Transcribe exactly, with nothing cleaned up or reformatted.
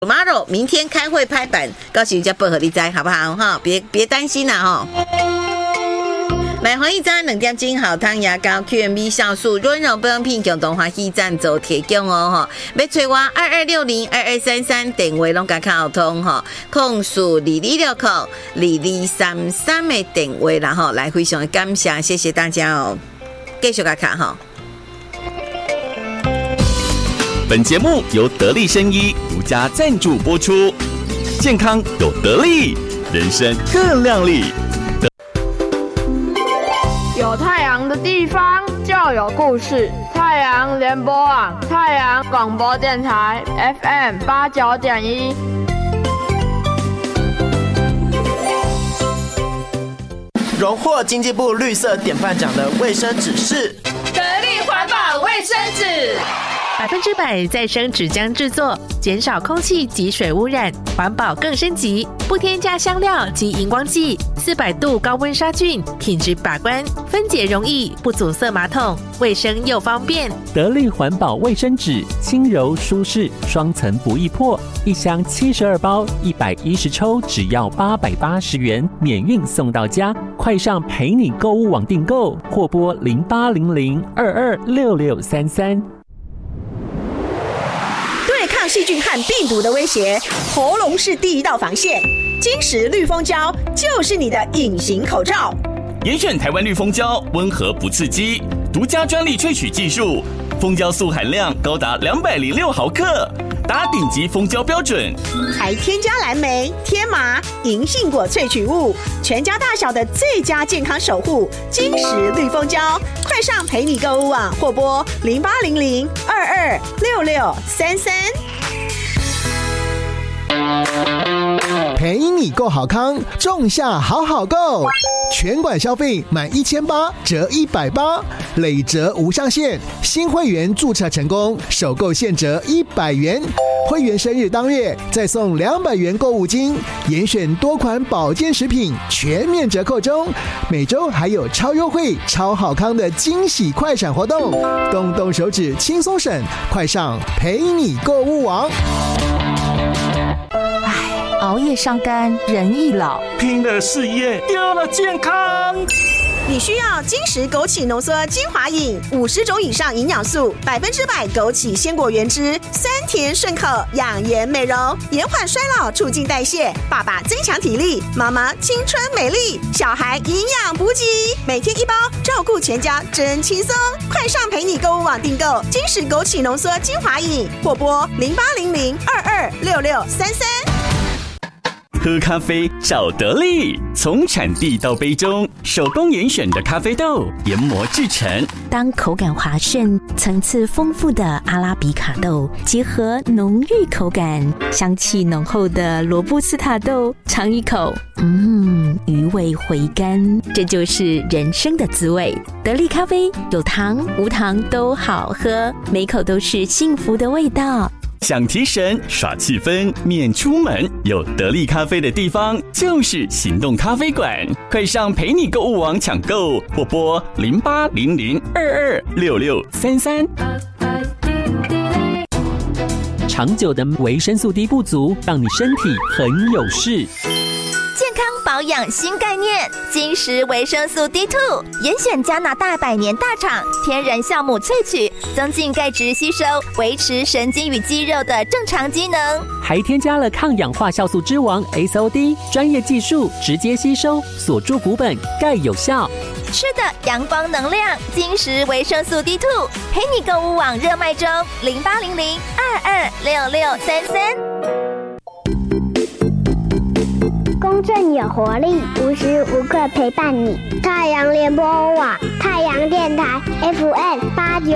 Tomorrow 明天开会拍板，告诉人家不合理在好不好哈？别别担心啦哈。来，欢迎咱两点钟好汤牙膏 Q M B 酵素润柔保养品共同欢喜赞助提供哦哈。要找我二二六零二二三三电话拢甲卡通哈，控诉二二六零二二三三的电话啦哈。来，非常的感谢，谢谢大家哦。继续甲卡哈。 本节目由得力生医独家赞助播出，健康有得力，人生更亮丽。 有太阳的地方就有故事。太阳联播网，太阳广播电台 F M 八九点一。 荣获经济部绿色典范奖的卫生纸是得力环保卫生纸。 百分之百再生纸浆制作，减少空气及水污染，环保更升级。不添加香料及荧光剂，四百度高温杀菌，品质把关，分解容易，不阻塞马桶，卫生又方便。 得力环保卫生纸，轻柔舒适，双层不易破，一箱七十二包，一百一十抽，只要八百八十元，免运送到家。快上陪你购物网订购，或拨零八零零二二六六三三。 对抗细菌和病毒的威胁，喉咙是第一道防线。金石绿蜂胶就是你的隐形口罩。 严选台湾绿蜂胶，温和不刺激，独家专利萃取技术，蜂胶素含量高达两百零六毫克，达顶级蜂胶标准。 还添加蓝莓、天麻、银杏果萃取物，全家大小的最佳健康守护。金石绿蜂胶，快上陪你购物网或拨零八零零二二六六三三。 陪你购好康，仲夏好好购，全馆消费满一千八折一百八，累折无上限。新会员注册成功，首购现折一百元。会员生日当月再送两百元购物金，严选多款保健食品全面折扣中。每周还有超优惠、超好康的惊喜快闪活动，动动手指轻松省，快上陪你购物网。 熬夜伤肝，人易老； 拼了事业，丢了健康。 你需要金石枸杞浓缩精华饮，五十种以上营养素，百分之百枸杞鲜果原汁，酸甜顺口，养颜美容，延缓衰老，促进代谢。爸爸增强体力，妈妈青春美丽，小孩营养补给，每天一包，照顾全家真轻松。快上陪你购物网订购金石枸杞浓缩精华饮，或拨零八零零二二六六三三。 喝咖啡找得力，从产地到杯中，手工严选的咖啡豆研磨制成。 当口感滑顺、层次丰富的阿拉比卡豆结合浓郁口感、香气浓厚的罗布斯塔豆，尝一口，嗯，余味回甘，这就是人生的滋味。得力咖啡有糖无糖都好喝，每口都是幸福的味道。 想提神耍气氛免出门，有得力咖啡的地方就是行动咖啡馆。快上陪你购物网抢购，或拨零八零零二二六六三三。 长久的维生素 D 不足，让你身体很有事。 健康保养新概念，金石维生素 D 二 严选加拿大百年大厂天然酵母萃取，增进钙质吸收，维持神经与肌肉的正常机能， 还添加了抗氧化酵素之王 S O D 专业技术，直接吸收，锁住骨本，钙有效。 吃的阳光能量，金石维生素 D 二 陪你购物网热卖中，零八零零二二六六三三。 公正有活力，无时无刻陪伴你。太阳联播网，太阳电台 F M 八九。